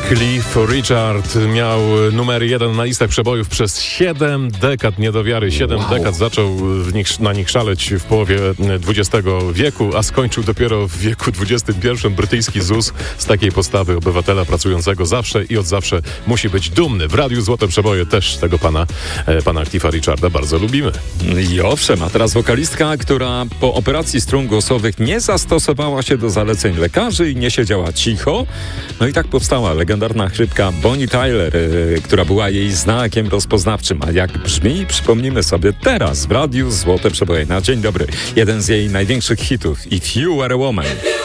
Cliff Richard miał numer 1 na listach przebojów przez 7 dekad, nie do wiary. 7 dekad zaczął na nich szaleć w połowie XX wieku, a skończył dopiero w wieku XXI. Brytyjski ZUS z takiej postawy obywatela pracującego zawsze i od zawsze musi być dumny. W Radiu Złote Przeboje też tego pana Cliffa Richarda bardzo lubimy. I owszem, a teraz wokalistka, która po operacji strun głosowych nie zastosowała się do zaleceń lekarzy i nie siedziała cicho. No i tak powstała legendarna chrypka Bonnie Tyler, która była jej znakiem rozpoznawczym. A jak brzmi, przypomnimy sobie teraz w Radiu Złote Przeboje. Na dzień dobry. Jeden z jej największych hitów, If You Were a Woman.